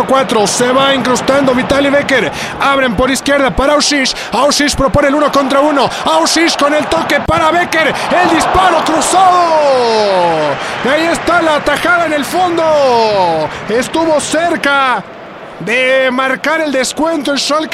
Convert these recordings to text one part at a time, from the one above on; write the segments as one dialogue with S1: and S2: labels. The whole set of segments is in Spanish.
S1: 0-4. Se va incrustando Vitaly Becker. Abren por izquierda para Aušiš. Aušiš propone el 1 contra 1. Aušiš con el toque para Becker. El disparo cruzado. Y ahí está la tajada en el fondo. Estuvo cerca de marcar el descuento el Schalke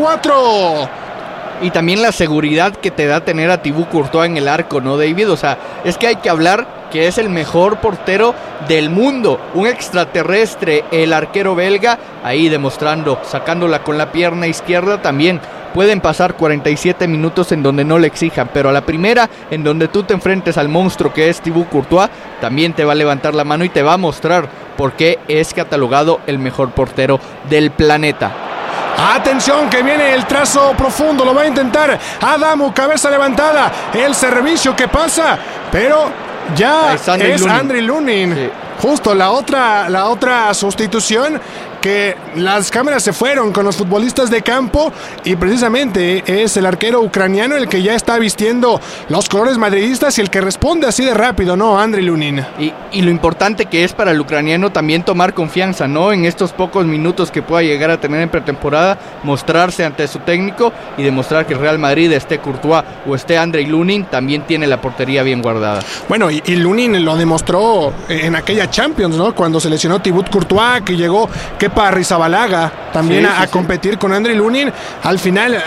S1: 0-4.
S2: Y también la seguridad que te da tener a Thibaut Courtois en el arco, ¿no, David? O sea, es que hay que hablar que es el mejor portero del mundo, un extraterrestre, el arquero belga, ahí demostrando, sacándola con la pierna izquierda también. Pueden pasar 47 minutos en donde no le exijan, pero a la primera, en donde tú te enfrentes al monstruo que es Thibaut Courtois, también te va a levantar la mano y te va a mostrar por qué es catalogado el mejor portero del planeta.
S1: Atención que viene el trazo profundo, lo va a intentar Adamu, cabeza levantada, el servicio que pasa, pero ya es Andriy Lunin. Sí. Justo la otra sustitución, que las cámaras se fueron con los futbolistas de campo y precisamente es el arquero ucraniano el que ya está vistiendo los colores madridistas y el que responde así de rápido, ¿no? Andriy Lunin.
S2: Y lo importante que es para el ucraniano también tomar confianza, ¿no? En estos pocos minutos que pueda llegar a tener en pretemporada, mostrarse ante su técnico y demostrar que el Real Madrid, esté Courtois o esté Andriy Lunin, también tiene la portería bien guardada.
S1: Bueno, y Lunin lo demostró en aquella Champions, ¿no? Cuando se lesionó Thibaut Courtois, que llegó Kepa Arrizabalaga también a competir con Andriy Lunin. Al final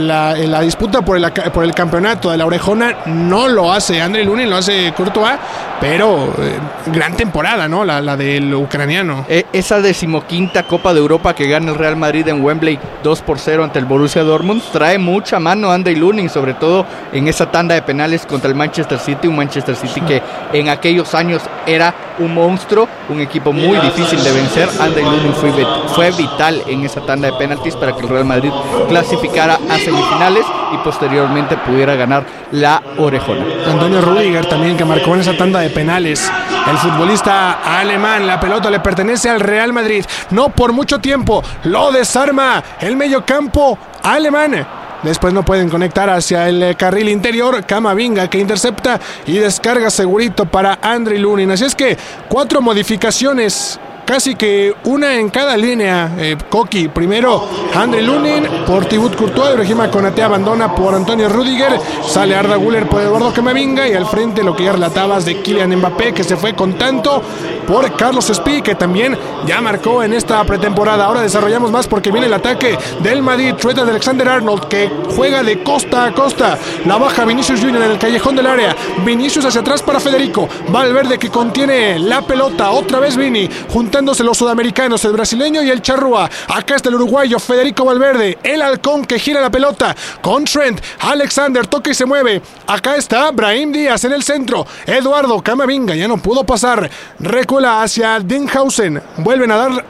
S1: la disputa por el campeonato de la orejona no lo hace Andriy Lunin, lo hace Courtois, pero gran temporada, ¿no? La del ucraniano.
S2: Esa 15ª Copa de Europa que gana el Real Madrid en Wembley 2-0 ante el Borussia Dortmund trae mucha mano a Andriy Lunin, sobre todo en esa tanda de penales contra el Manchester City, un Manchester City que en aquellos años era un monstruo, un equipo muy difícil de vencer. Andriy Lunin fue vital en esa tanda de penaltis para que el Real Madrid clasificara a semifinales y posteriormente pudiera ganar la orejona.
S1: Antonio Rüdiger también, que marcó en esa tanda de penales. El futbolista alemán, la pelota le pertenece al Real Madrid, no por mucho tiempo, lo desarma el mediocampo alemán. Después no pueden conectar hacia el carril interior. Camavinga que intercepta y descarga segurito para Andriy Lunin. Así es que 4 modificaciones, casi que una en cada línea. Coqui, primero Andriy Lunin por Thibaut Courtois, Ibrahima Konaté abandona por Antonio Rüdiger, sale Arda Güler por Eduardo Camavinga y al frente lo que ya relatabas de Kylian Mbappé, que se fue con tanto, por Carlos Espí, que también ya marcó en esta pretemporada. Ahora desarrollamos más porque viene el ataque del Madrid. Trent Alexander-Arnold, que juega de costa a costa, la baja Vinicius Junior en el callejón del área. Vinicius hacia atrás para Federico Valverde, que contiene la pelota, otra vez Vini, juntándose los sudamericanos, el brasileño y el charrúa. Acá está el uruguayo Federico Valverde, el halcón que gira la pelota con Trent Alexander, toca y se mueve. Acá está Brahim Díaz en el centro, Eduardo Camavinga ya no pudo pasar, recula hacia Dinghausen, vuelven a dar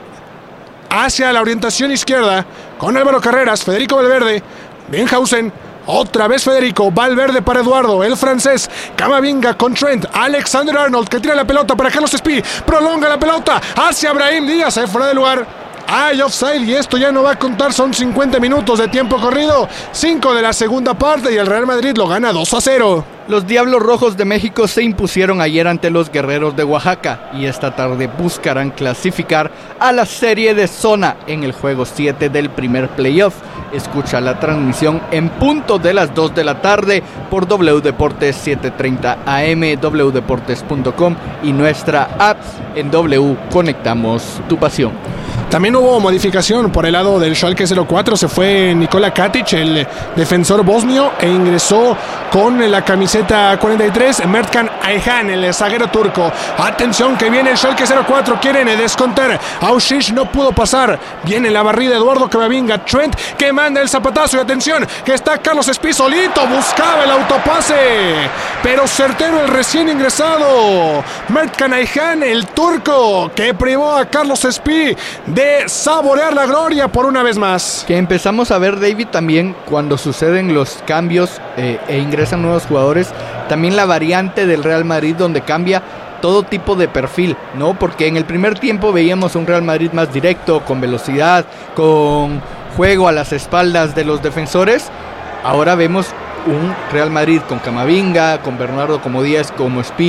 S1: hacia la orientación izquierda con Álvaro Carreras, Federico Valverde, Dinghausen, otra vez Federico Valverde para Eduardo, el francés, Camavinga con Trent Alexander-Arnold, que tira la pelota para Carlos Espí, prolonga la pelota hacia Brahim Díaz, fuera de lugar. Hay offside y esto ya no va a contar, son 50 minutos de tiempo corrido, 5 de la segunda parte y el Real Madrid lo gana 2-0.
S2: Los Diablos Rojos de México se impusieron ayer ante los Guerreros de Oaxaca y esta tarde buscarán clasificar a la serie de zona en el juego 7 del primer playoff. Escucha la transmisión en punto de las 2 de la tarde por W Deportes 730 AM, wdeportes.com y nuestra app en W Conectamos tu pasión.
S1: También hubo modificación por el lado del Schalke 04, se fue Nikola Katic, el defensor bosnio, e ingresó con la camiseta 43 Mertkan Ayhan, el zaguero turco. Atención que viene el Schalke 04, quieren descontar, Aušiš no pudo pasar, viene la barrida Eduardo Camavinga, Trent que manda el zapatazo y atención que está Carlos Espí solito, buscaba el autopase, pero certero el recién ingresado Mertkan Ayhan, el turco, que privó a Carlos Espí de saborear la gloria por una vez más.
S2: Que empezamos a ver, David, también cuando suceden los cambios e ingresan nuevos jugadores, también la variante del Real Madrid donde cambia todo tipo de perfil, ¿no? Porque en el primer tiempo veíamos un Real Madrid más directo, con velocidad, con juego a las espaldas de los defensores. Ahora vemos un Real Madrid con Camavinga, con Bernardo como 10, como Spi,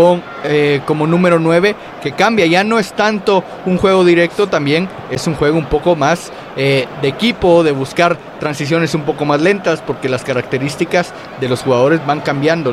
S2: como número 9, que cambia. Ya no es tanto un juego directo, también es un juego un poco más de equipo, de buscar transiciones un poco más lentas, porque las características de los jugadores van cambiando.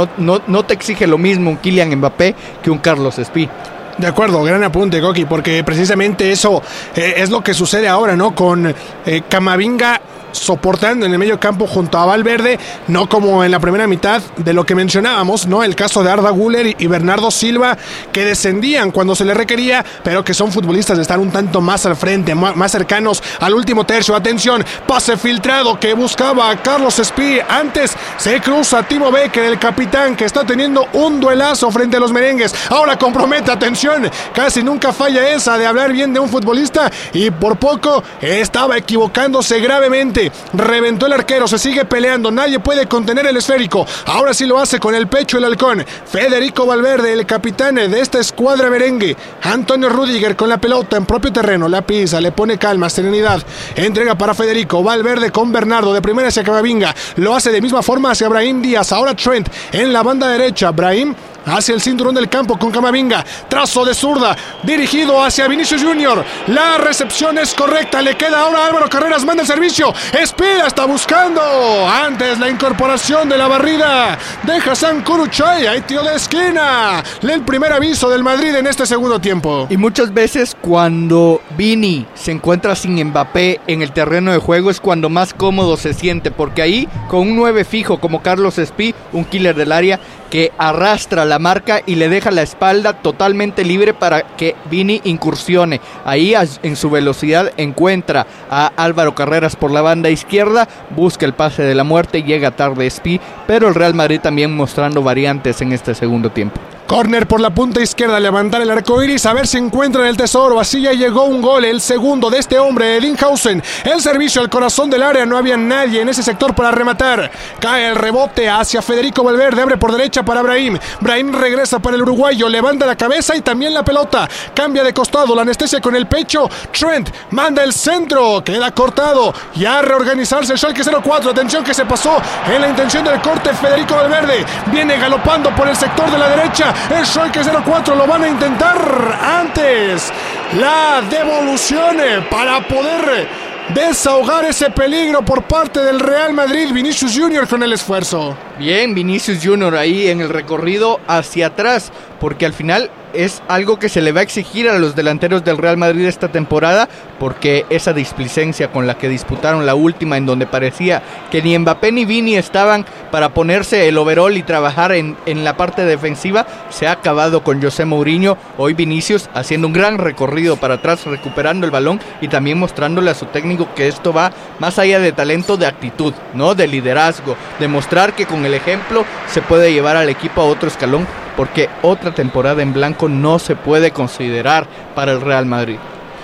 S2: No te exige lo mismo un Kylian Mbappé que un Carlos Spi.
S1: De acuerdo, gran apunte, Coqui, porque precisamente eso es lo que sucede ahora, ¿no? Con Camavinga soportando en el medio campo junto a Valverde, no como en la primera mitad de lo que mencionábamos, ¿no? El caso de Arda Güler y Bernardo Silva, que descendían cuando se les requería, pero que son futbolistas de estar un tanto más al frente, más cercanos al último tercio. Atención, pase filtrado que buscaba a Carlos Spi, antes se cruza Timo Becker, el capitán, que está teniendo un duelazo frente a los merengues, ahora compromete, atención, casi nunca falla esa de hablar bien de un futbolista, y por poco estaba equivocándose gravemente. Reventó el arquero, se sigue peleando, nadie puede contener el esférico, ahora sí lo hace con el pecho el halcón. Federico Valverde, el capitán de esta escuadra merengue. Antonio Rüdiger con la pelota en propio terreno, la pisa, le pone calma, serenidad, entrega para Federico Valverde con Bernardo, de primera hacia Camavinga, lo hace de misma forma hacia Brahim Díaz, ahora Trent en la banda derecha, Brahim hacia el cinturón del campo con Camavinga, trazo de zurda, dirigido hacia Vinicius Junior, la recepción es correcta, le queda ahora Álvaro Carreras, manda el servicio, Espera, está buscando, antes la incorporación de la barrida de Hassan Kuruchay, ahí tiro de esquina, el primer aviso del Madrid en este segundo tiempo.
S2: Y muchas veces cuando Vini se encuentra sin Mbappé en el terreno de juego es cuando más cómodo se siente, porque ahí con un 9 fijo como Carlos Spi, un killer del área, que arrastra la marca y le deja la espalda totalmente libre para que Vini incursione. Ahí en su velocidad encuentra a Álvaro Carreras por la banda izquierda, busca el pase de la muerte, llega tarde Spi, pero el Real Madrid también mostrando variantes en este segundo tiempo.
S1: Córner por la punta izquierda, levantar el arco iris, a ver si encuentran el tesoro. Así ya llegó un gol, el segundo de este hombre, Elinghausen. El servicio al corazón del área, no había nadie en ese sector para rematar. Cae el rebote hacia Federico Valverde, abre por derecha para Brahim. Brahim regresa para el uruguayo, levanta la cabeza y también la pelota. Cambia de costado, la anestesia con el pecho. Trent manda el centro, queda cortado. Ya a reorganizarse el Schalke 04. Atención que se pasó en la intención del corte Federico Valverde. Viene galopando por el sector de la derecha. El Schalke 04 lo van a intentar antes. La devolución para poder desahogar ese peligro por parte del Real Madrid. Vinicius Junior con el esfuerzo.
S2: Bien, Vinicius Junior ahí en el recorrido hacia atrás, porque al final es algo que se le va a exigir a los delanteros del Real Madrid esta temporada, porque esa displicencia con la que disputaron la última, en donde parecía que ni Mbappé ni Vini estaban para ponerse el overall y trabajar en la parte defensiva, se ha acabado con José Mourinho. Hoy Vinicius haciendo un gran recorrido para atrás, recuperando el balón y también mostrándole a su técnico que esto va más allá de talento, de actitud, ¿no? De liderazgo, de mostrar que con el ejemplo se puede llevar al equipo a otro escalón, porque otra temporada en blanco no se puede considerar para el Real Madrid.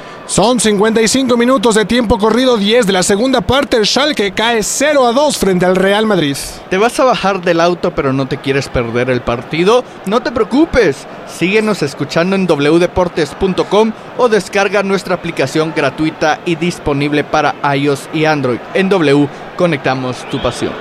S1: Son 55 minutos de tiempo corrido, 10 de la segunda parte. El Schalke cae 0-2 frente al Real Madrid.
S2: ¿Te vas a bajar del auto pero no te quieres perder el partido? No te preocupes, síguenos escuchando en wdeportes.com o descarga nuestra aplicación gratuita y disponible para iOS y Android. En W, conectamos tu pasión.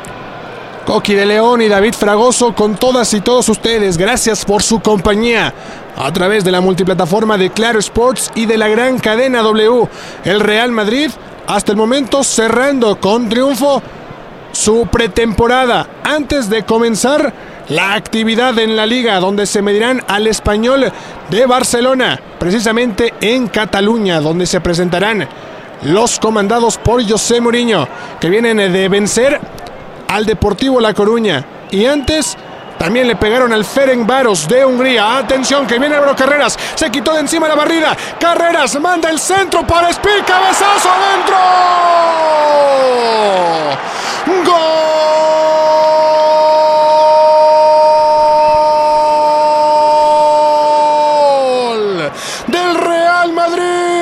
S1: Coqui de León y David Fragoso con todas y todos ustedes. Gracias por su compañía a través de la multiplataforma de Claro Sports y de la gran cadena W. El Real Madrid hasta el momento cerrando con triunfo su pretemporada antes de comenzar la actividad en la Liga, donde se medirán al Español de Barcelona, precisamente en Cataluña, donde se presentarán los comandados por José Mourinho, que vienen de vencer al Deportivo La Coruña, y antes también le pegaron al Ferencváros de Hungría. Atención que viene Álvaro Carreras, se quitó de encima la barrida, Carreras manda el centro para Spi, cabezazo adentro, gol del Real Madrid.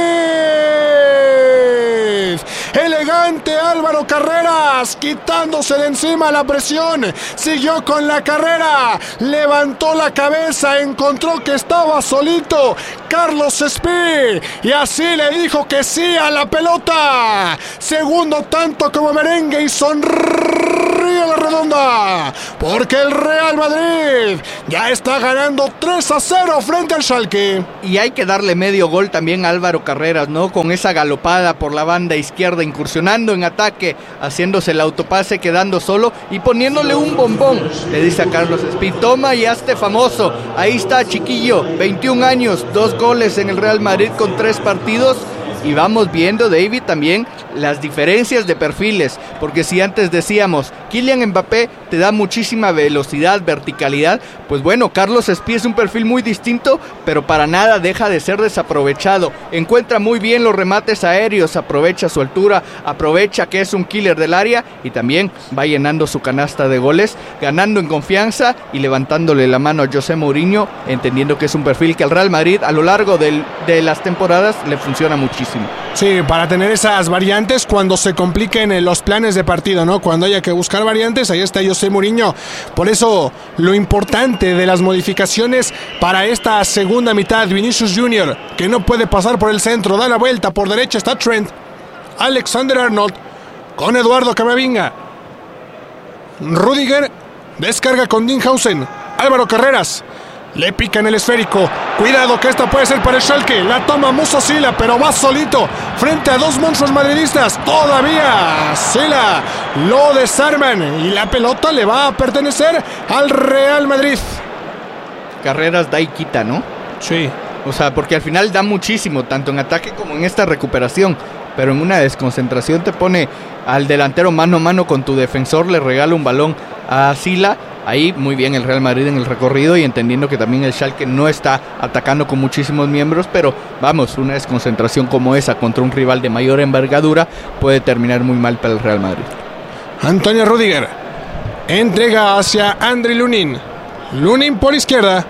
S1: Elegante Álvaro Carreras, quitándose de encima la presión, siguió con la carrera, levantó la cabeza, encontró que estaba solito Carlos Spi y así le dijo que sí a la pelota. Segundo tanto como merengue y sonríe ríe la redonda, porque el Real Madrid ya está ganando 3-0 frente al Schalke.
S2: Y hay que darle medio gol también a Álvaro Carreras, ¿no? Con esa galopada por la banda izquierda, incursionando en ataque, haciéndose el autopase, quedando solo y poniéndole un bombón. Le dice a Carlos Espí, toma y hazte famoso. Ahí está, chiquillo, 21 años, 2 goles en el Real Madrid con 3 partidos. Y vamos viendo, David, también las diferencias de perfiles, porque si antes decíamos Kylian Mbappé te da muchísima velocidad, verticalidad, pues bueno, Carlos Espí es un perfil muy distinto, pero para nada deja de ser desaprovechado. Encuentra muy bien los remates aéreos, aprovecha su altura, aprovecha que es un killer del área y también va llenando su canasta de goles, ganando en confianza y levantándole la mano a José Mourinho, entendiendo que es un perfil que al Real Madrid a lo largo de las temporadas le funciona muchísimo.
S1: Sí, para tener esas variantes cuando se compliquen los planes de partido, ¿no? Cuando haya que buscar variantes, ahí está José Mourinho. Por eso, lo importante de las modificaciones para esta segunda mitad, Vinicius Junior, que no puede pasar por el centro, da la vuelta, por derecha está Trent, Alexander-Arnold, con Eduardo Camavinga, Rüdiger, descarga con Dinghausen, Álvaro Carreras, le pica en el esférico. Cuidado que esta puede ser para el Schalke. La toma Musa Sila, pero va solito frente a 2 monstruos madridistas. Todavía Sila lo desarman y la pelota le va a pertenecer al Real Madrid.
S2: Carreras da y quita, ¿no?
S1: Sí.
S2: O sea, porque al final da muchísimo, tanto en ataque como en esta recuperación. Pero en una desconcentración te pone al delantero mano a mano con tu defensor, le regala un balón a Sila. Ahí muy bien el Real Madrid en el recorrido y entendiendo que también el Schalke no está atacando con muchísimos miembros, pero vamos, una desconcentración como esa contra un rival de mayor envergadura puede terminar muy mal para el Real Madrid.
S1: Antonio Rüdiger entrega hacia Andriy Lunin. Lunin por izquierda.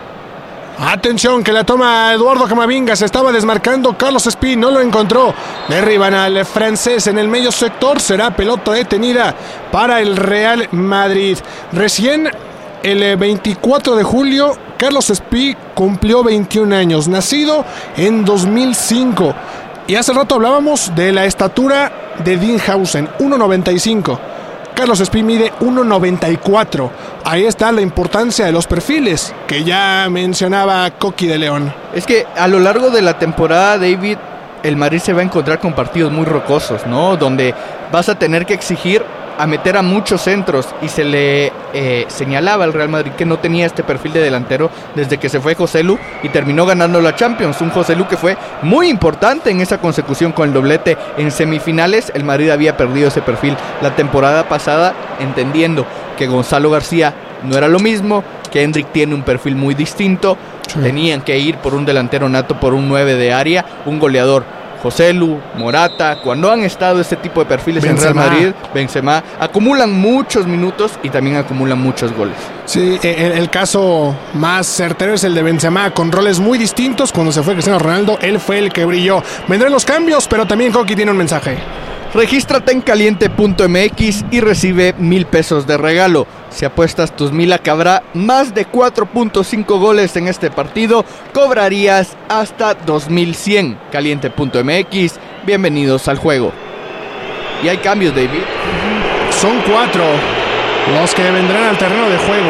S1: Atención que la toma Eduardo Camavinga, se estaba desmarcando Carlos Espí, no lo encontró. Derriban al francés en el medio sector, será pelota detenida para el Real Madrid. Recién el 24 de julio Carlos Espí cumplió 21 años, nacido en 2005. Y hace rato hablábamos de la estatura de Dinghausen, 1.95. Carlos Espí mide 1.94. Ahí está la importancia de los perfiles que ya mencionaba Coqui de León.
S2: Es que a lo largo de la temporada, David, el Madrid se va a encontrar con partidos muy rocosos, ¿no? Donde vas a tener que exigir a meter a muchos centros y se le señalaba al Real Madrid que no tenía este perfil de delantero desde que se fue Joselu y terminó ganando la Champions. Un Joselu que fue muy importante en esa consecución con el doblete en semifinales. El Madrid había perdido ese perfil la temporada pasada, entendiendo que Gonzalo García no era lo mismo, que Endrick tiene un perfil muy distinto. Sí. Tenían que ir por un delantero nato, por un 9 de área, un goleador. Joselu, Morata, cuando han estado este tipo de perfiles Benzema. En Real Madrid, Benzema, acumulan muchos minutos y también acumulan muchos goles.
S1: Sí, el caso más certero es el de Benzema, con roles muy distintos. Cuando se fue Cristiano Ronaldo, él fue el que brilló. Vendrán los cambios, pero también Coqui tiene un mensaje.
S2: Regístrate en caliente.mx y recibe 1,000 pesos de regalo. Si apuestas tus 1,000 a que habrá más de 4.5 goles en este partido, cobrarías hasta 2,100. Caliente.mx, bienvenidos al juego. Y hay cambios, David.
S1: Son 4 los que vendrán al terreno de juego.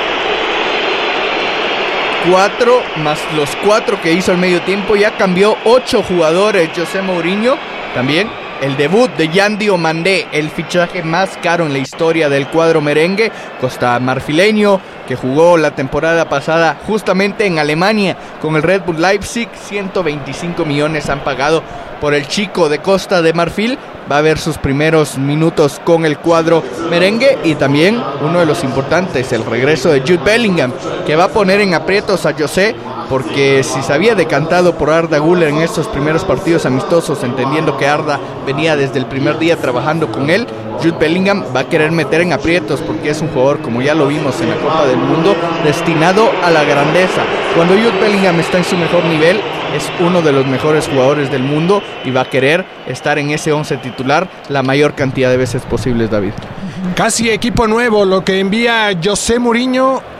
S2: 4 más los 4 que hizo al medio tiempo. Ya cambió 8 jugadores José Mourinho. También el debut de Yan Diomandé, el fichaje más caro en la historia del cuadro merengue, costa marfileño, que jugó la temporada pasada justamente en Alemania con el Red Bull Leipzig. 125 millones han pagado por el chico de Costa de Marfil. Va a ver sus primeros minutos con el cuadro merengue. Y también uno de los importantes, el regreso de Jude Bellingham, que va a poner en aprietos a José, porque si se había decantado por Arda Güler en estos primeros partidos amistosos, entendiendo que Arda venía desde el primer día trabajando con él, Jude Bellingham va a querer meter en aprietos, porque es un jugador, como ya lo vimos en la Copa del Mundo, destinado a la grandeza. Cuando Jude Bellingham está en su mejor nivel, es uno de los mejores jugadores del mundo y va a querer estar en ese 11 titular la mayor cantidad de veces posibles, David.
S1: Casi equipo nuevo lo que envía José Mourinho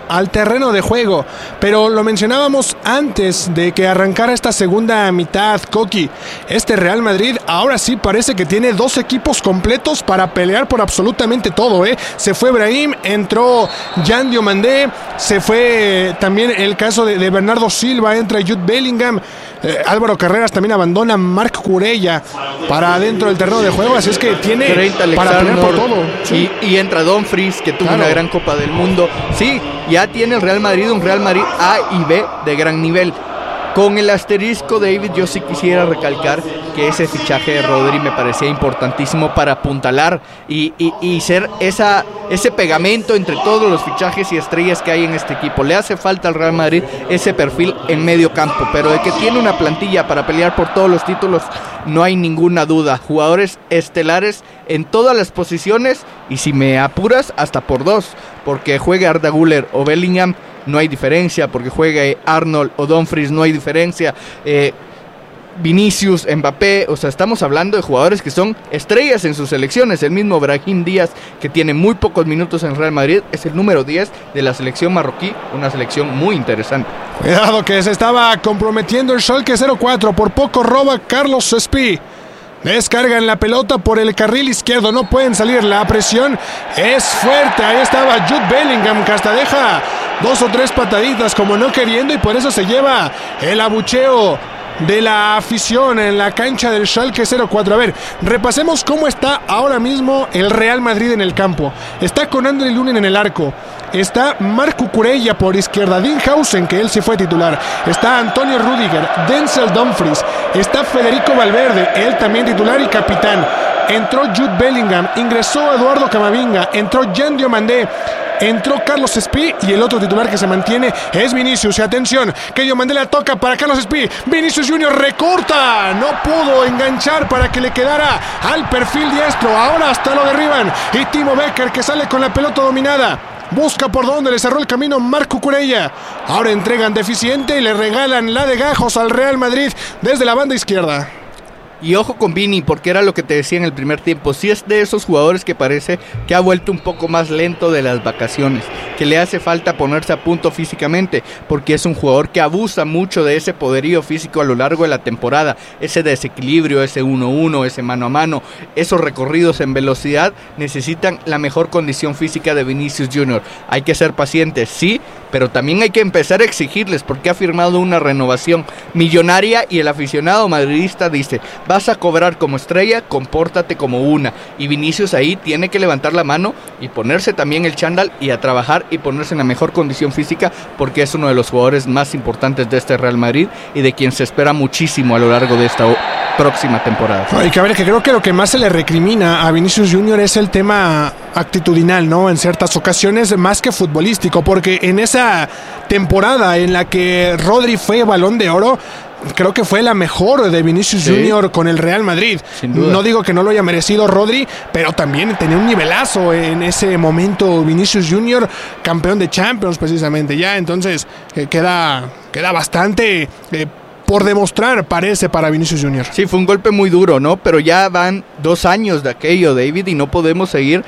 S1: al terreno de juego. Pero lo mencionábamos antes de que arrancara esta segunda mitad, Coqui. Este Real Madrid ahora sí parece que tiene dos equipos completos para pelear por absolutamente todo, ¿eh? Se fue Brahim, entró Jan Diomandé, se fue también el caso de Bernardo Silva, entra Jude Bellingham, Álvaro Carreras también abandona, Marc Cucurella para adentro del terreno de juego, así es que tiene para pelear por todo.
S2: Sí. Y entra Dumfries, que tuvo una gran Copa del Mundo. Sí, ya tiene el Real Madrid un Real Madrid A y B de gran nivel. Con el asterisco, David, yo sí quisiera recalcar que ese fichaje de Rodri me parecía importantísimo para apuntalar y ser ese pegamento entre todos los fichajes y estrellas que hay en este equipo. Le hace falta al Real Madrid ese perfil en medio campo, pero de que tiene una plantilla para pelear por todos los títulos, no hay ninguna duda. Jugadores estelares en todas las posiciones y, si me apuras, hasta por dos, porque juegue Arda Güler o Bellingham, no hay diferencia, porque juegue Arnold o Dumfries, no hay diferencia. Vinicius, Mbappé, o sea, estamos hablando de jugadores que son estrellas en sus selecciones. El mismo Brahim Díaz, que tiene muy pocos minutos en Real Madrid, es el número 10 de la selección marroquí, una selección muy interesante.
S1: Cuidado que se estaba comprometiendo el Schalke 04, por poco roba Carlos Espí. Descargan la pelota por el carril izquierdo, no pueden salir, la presión es fuerte. Ahí estaba Jude Bellingham, que hasta deja 2 o 3 pataditas como no queriendo, y por eso se lleva el abucheo de la afición en la cancha del Schalke 04. A ver, repasemos cómo está ahora mismo el Real Madrid en el campo. Está con André Lunin en el arco, está Marc Cucurella por izquierda, Dinhausen, que él sí fue titular, está Antonio Rüdiger, Denzel Dumfries, está Federico Valverde, él también titular y capitán. Entró Jude Bellingham, ingresó Eduardo Camavinga, entró Jan Diomandé, entró Carlos Espí, y el otro titular que se mantiene es Vinicius. Y atención, que Diomandé la toca para Carlos Espí. Vinicius Junior recorta, no pudo enganchar para que le quedara al perfil diestro. Ahora hasta lo derriban, y Timo Becker, que sale con la pelota dominada, busca por dónde, le cerró el camino Marc Cucurella. Ahora entregan deficiente y le regalan la de gajos al Real Madrid desde la banda izquierda.
S2: Y ojo con Vini, porque era lo que te decía en el primer tiempo. Sí es de esos jugadores que parece que ha vuelto un poco más lento de las vacaciones, que le hace falta ponerse a punto físicamente, porque es un jugador que abusa mucho de ese poderío físico a lo largo de la temporada. Ese desequilibrio, ese 1-1, ese mano a mano, esos recorridos en velocidad necesitan la mejor condición física de Vinicius Junior. Hay que ser pacientes, sí, pero también hay que empezar a exigirles, porque ha firmado una renovación millonaria y el aficionado madridista dice: vas a cobrar como estrella, compórtate como una. Y Vinicius ahí tiene que levantar la mano y ponerse también el chándal y a trabajar y ponerse en la mejor condición física, porque es uno de los jugadores más importantes de este Real Madrid y de quien se espera muchísimo a lo largo de esta próxima temporada.
S1: Y que a ver, que creo que lo que más se le recrimina a Vinicius Junior es el tema actitudinal, ¿no? En ciertas ocasiones, más que futbolístico, porque en esa temporada en la que Rodri fue Balón de Oro, creo que fue la mejor de Vinicius Junior con el Real Madrid. No digo que no lo haya merecido Rodri, pero también tenía un nivelazo en ese momento Vinicius Junior, campeón de Champions precisamente ya. Entonces queda bastante por demostrar, parece, para Vinicius Junior.
S2: Sí, fue un golpe muy duro, ¿no? Pero ya van 2 años de aquello, David, y no podemos seguir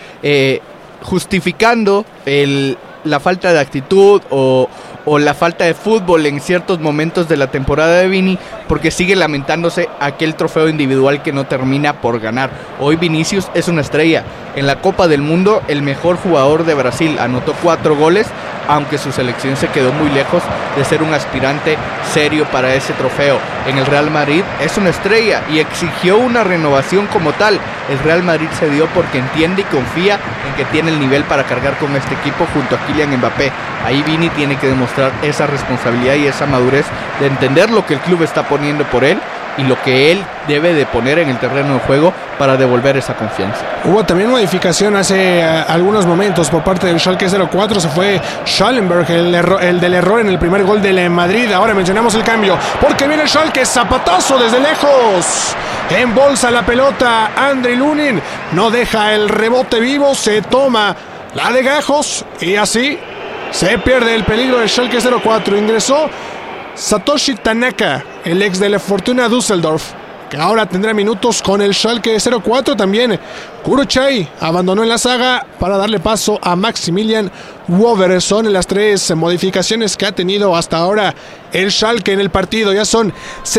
S2: justificando la falta de actitud o la falta de fútbol en ciertos momentos de la temporada de Vini, porque sigue lamentándose aquel trofeo individual que no termina por ganar. Hoy Vinicius es una estrella. En la Copa del Mundo, el mejor jugador de Brasil, anotó 4 goles, aunque su selección se quedó muy lejos de ser un aspirante serio para ese trofeo. En el Real Madrid es una estrella y exigió una renovación como tal. El Real Madrid se dio porque entiende y confía en que tiene el nivel para cargar con este equipo junto a Kylian Mbappé. Ahí Vini tiene que demostrar esa responsabilidad y esa madurez de entender lo que el club está poniendo por él y lo que él debe de poner en el terreno de juego para devolver esa confianza.
S1: Hubo también modificación hace algunos momentos por parte del Schalke 04. Se fue Schallenberg, el del error en el primer gol del Madrid. Ahora mencionamos el cambio, porque viene el Schalke, zapatazo desde lejos, embolsa la pelota André Lunin, no deja el rebote vivo, se toma la de gajos y así se pierde el peligro del Schalke 04. Ingresó Satoshi Tanaka, el ex de la Fortuna Düsseldorf, que ahora tendrá minutos con el Schalke 04. También Kurucay abandonó en la saga para darle paso a Maximilian Wover. Son las 3 modificaciones que ha tenido hasta ahora el Schalke en el partido. Ya son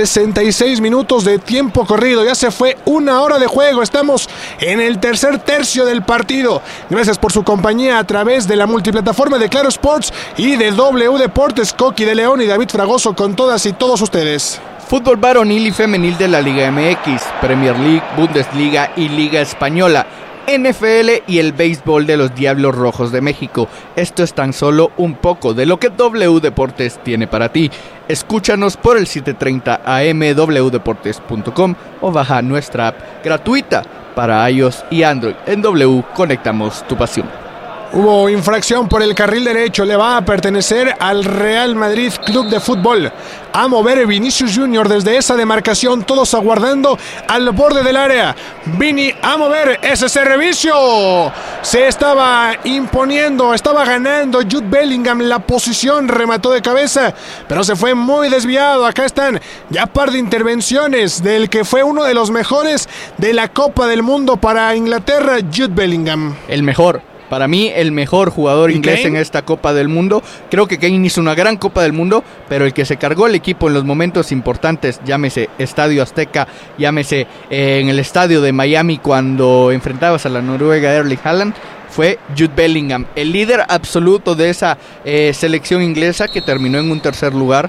S1: 66 minutos de tiempo corrido, ya se fue 1 hora de juego, estamos en el tercer tercio del partido. Gracias por su compañía a través de la multiplataforma de Claro Sports y de W Deportes. Coqui de León y David Fragoso con todas y todos ustedes.
S2: Fútbol varonil y femenil de la Liga MX, Premier League, Bundesliga y Liga Española, NFL y el béisbol de los Diablos Rojos de México. Esto es tan solo un poco de lo que W Deportes tiene para ti. Escúchanos por el 730 AM wdeportes.com o baja nuestra app gratuita para iOS y Android. En W conectamos tu pasión.
S1: Hubo infracción por el carril derecho, le va a pertenecer al Real Madrid Club de Fútbol. A mover Vinicius Junior desde esa demarcación, todos aguardando al borde del área. Vini a mover, ese servicio. Se estaba imponiendo, estaba ganando Jude Bellingham la posición, remató de cabeza, pero se fue muy desviado. Acá están ya par de intervenciones del que fue uno de los mejores de la Copa del Mundo para Inglaterra, Jude Bellingham.
S2: El mejor. Para mí, el mejor jugador inglés en esta Copa del Mundo. Creo que Kane hizo una gran Copa del Mundo, pero el que se cargó el equipo en los momentos importantes, llámese Estadio Azteca, llámese en el estadio de Miami cuando enfrentabas a la Noruega Erling Haaland, fue Jude Bellingham, el líder absoluto de esa selección inglesa que terminó en un tercer lugar.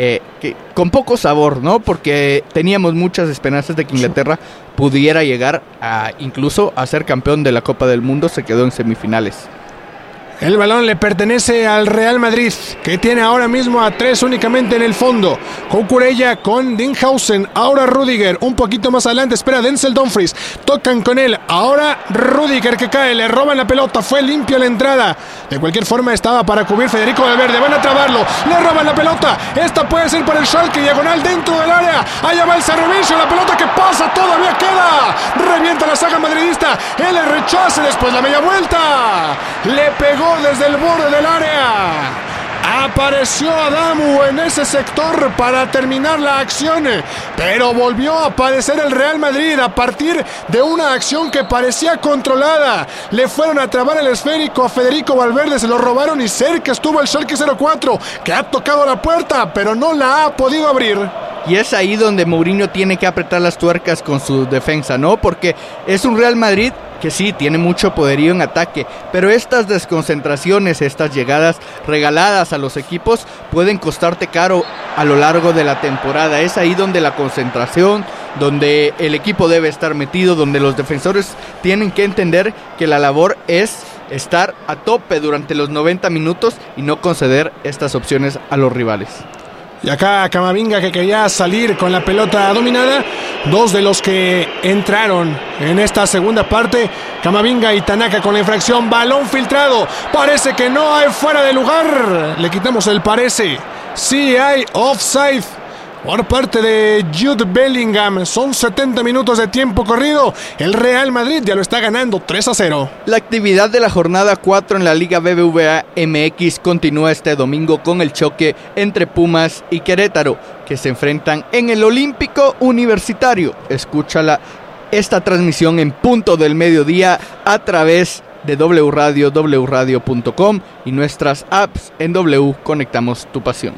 S2: Con poco sabor, ¿no? Porque teníamos muchas esperanzas de que Inglaterra pudiera llegar a incluso a ser campeón de la Copa del Mundo. Se quedó en semifinales.
S1: El balón le pertenece al Real Madrid, que tiene ahora mismo a 3 únicamente en el fondo. Cucurella con Dinghausen, ahora Rudiger, un poquito más adelante espera Denzel Dumfries, tocan con él, ahora Rudiger que cae, le roban la pelota, fue limpia la entrada. De cualquier forma estaba para cubrir Federico Valverde, van a trabarlo, le roban la pelota, esta puede ser para el Schalke, diagonal dentro del área, allá va el servicio, la pelota que pasa, todavía queda, revienta la saga madridista, él le rechaza, después la media vuelta, le pegó desde el borde del área. Apareció Adamu en ese sector para terminar la acción, pero volvió a aparecer el Real Madrid a partir de una acción que parecía controlada. Le fueron a trabar el esférico a Federico Valverde, se lo robaron y cerca estuvo el Schalke 04, que ha tocado la puerta, pero no la ha podido abrir.
S2: Y es ahí donde Mourinho tiene que apretar las tuercas con su defensa, ¿no? Porque es un Real Madrid que sí, tiene mucho poderío en ataque, pero estas desconcentraciones, estas llegadas regaladas a los equipos pueden costarte caro a lo largo de la temporada. Es ahí donde la concentración, donde el equipo debe estar metido, donde los defensores tienen que entender que la labor es estar a tope durante los 90 minutos y no conceder estas opciones a los rivales.
S1: Y acá Camavinga, que quería salir con la pelota dominada. Dos de los que entraron en esta segunda parte, Camavinga y Tanaka con la infracción. Balón filtrado, parece que no hay fuera de lugar. Le quitamos el parece. Sí hay offside por parte de Jude Bellingham. Son 70 minutos de tiempo corrido. El Real Madrid ya lo está ganando 3-0.
S2: La actividad de la jornada 4 en la Liga BBVA MX continúa este domingo con el choque entre Pumas y Querétaro, que se enfrentan en el Olímpico Universitario. Escúchala esta transmisión en punto del mediodía a través de W Radio, wradio.com y nuestras apps en W Conectamos tu Pasión.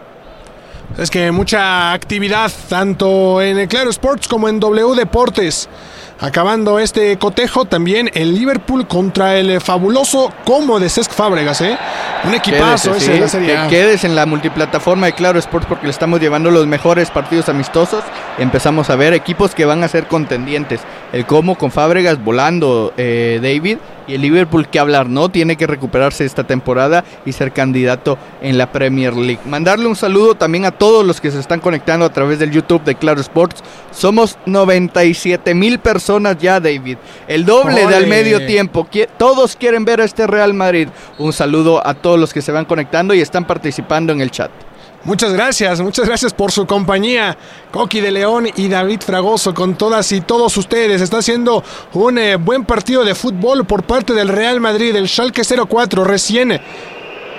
S1: Es que mucha actividad tanto en el Claro Sports como en W Deportes. Acabando este cotejo, también el Liverpool contra el fabuloso Como de Cesc Fábregas, un equipazo.
S2: Quédese,
S1: ese de la Serie A.
S2: Quedes en la multiplataforma de Claro Sports porque le estamos llevando los mejores partidos amistosos. Empezamos a ver equipos que van a ser contendientes. El Como con Fábregas volando, David, y el Liverpool, que hablar, ¿no? Tiene que recuperarse esta temporada y ser candidato en la Premier League. Mandarle un saludo también a todos los que se están conectando a través del YouTube de Claro Sports. Somos 97,000 personas ya, David. El doble de al medio tiempo. Todos quieren ver a este Real Madrid. Un saludo a todos los que se van conectando y están participando en el chat.
S1: Muchas gracias por su compañía. Coqui de León y David Fragoso con todas y todos ustedes. Está haciendo un buen partido de fútbol por parte del Real Madrid. El Schalke 04 recién